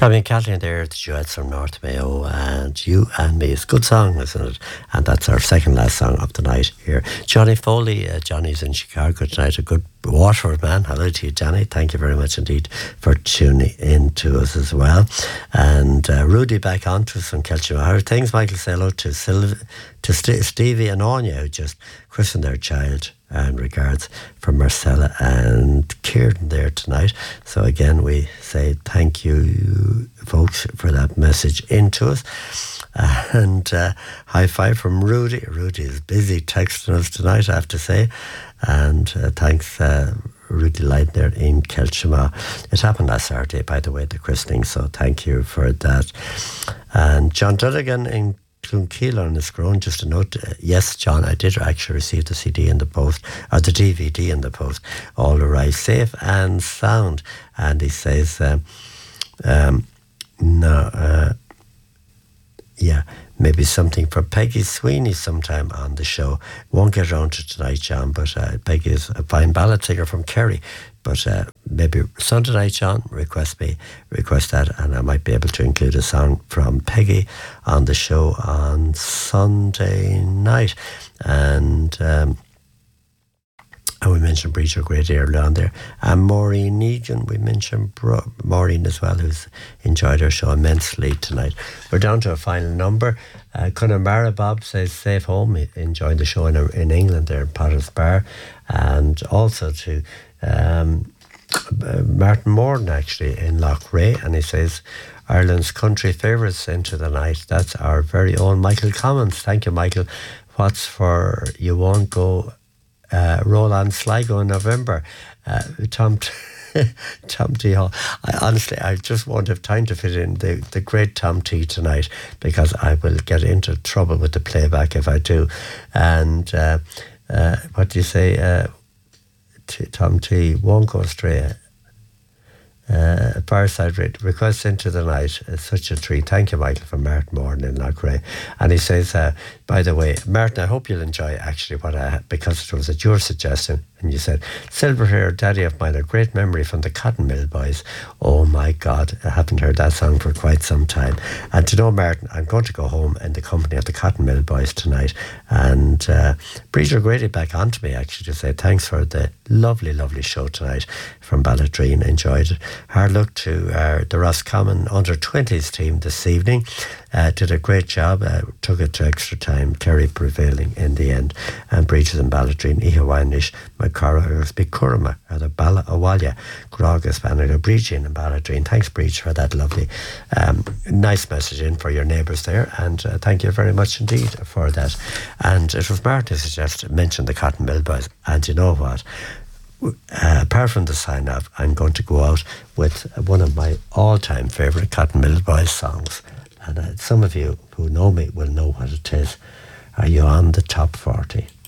Tommy and Kathleen there, the duets from North Mayo, and You and Me. It's a good song, isn't it? And that's our second last song of the night here. Johnny Foley, Johnny's in Chicago tonight, a good Waterford man. Hello to you, Johnny. Thank you very much indeed for tuning in to us as well. And Rudy back on to us from Kelchima. How are things, Michael? Say hello to Stevie and Anya, who just christened their child. And regards from Marcella and Kieran there tonight. So again, we say thank you, folks, for that message into us. And high five from Rudy. Rudy is busy texting us tonight, I have to say. And thanks, Rudy Light there in Kelchima. It happened last Saturday, by the way, the christening. So thank you for that. And John Duddigan in Clunkeela on the Scrone, just a note. Yes, John, I did actually receive the CD in the post, or the DVD in the post. All arrived safe and sound. And he says, maybe something for Peggy Sweeney sometime on the show. Won't get around to tonight, John, but Peggy is a fine ballad singer from Kerry. But maybe Sunday night, John, request that, and I might be able to include a song from Peggy on the show on Sunday night. And we mentioned Breach O'Grady earlier on there. And Maureen Egan, we mentioned Maureen as well, who's enjoyed our show immensely tonight. We're down to a final number. Connemara Bob says safe home, enjoyed the show in England there in Potter's Bar. And also to Martin Morton actually in Loughrea, and he says Ireland's country favourites into the night. That's our very own Michael Commons. Thank you, Michael. What's for You Won't Go Roland Sligo in November? Tom T. Hall. I just won't have time to fit in the great Tom T tonight, because I will get into trouble with the playback if I do. And what do you say? Tom T. Won't Go Astray. Fireside requests into the night. It's such a treat. Thank you, Michael, from Martin Morton in Loughrea. And he says, by the way, Martin, I hope you'll enjoy actually because it was at your suggestion. And you said, Silver Hair, Daddy of Mine, a great memory from the Cotton Mill Boys. Oh my God, I haven't heard that song for quite some time. And to know, Martin, I'm going to go home in the company of the Cotton Mill Boys tonight. And Breach O'Grady back on to me actually to say thanks for the lovely, lovely show tonight from Balladreen. Enjoyed it. Hard luck to the Roscommon under-20s team this evening. Did a great job, took it to extra time, Kerry prevailing in the end, and Breaches and Balladreen, Ihawanish, Macara, Bikurama, the Bala Awalya, Grogas, Banner, Breachin and Balladreen. Thanks, Breach, for that lovely, nice message in for your neighbours there, and thank you very much indeed for that. And it was Martin who suggested, mentioned the Cotton Mill Boys, and you know what? Apart from the sign-off, I'm going to go out with one of my all-time favourite Cotton Mill Boys songs. And some of you who know me will know what it is. Are you on the top 40?